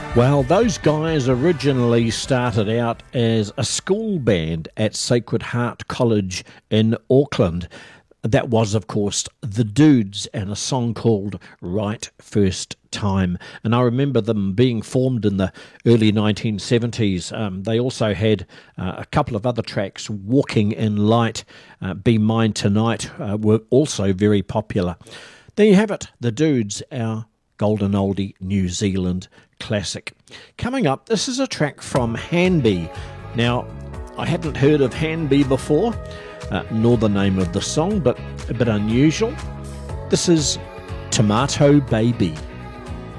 Well, those guys originally started out as a school band at Sacred Heart College in Auckland. That was, of course, The Dudes and a song called Right First Time. And I remember them being formed in the early 1970s. They also had a couple of other tracks, Walking in Light, Be Mine Tonight, were also very popular. There you have it, The Dudes, our golden oldie New Zealand classic. Coming up, this is a track from Hanby. Now, I hadn't heard of Hanby before, nor the name of the song, but a bit unusual. This is Tomato Baby.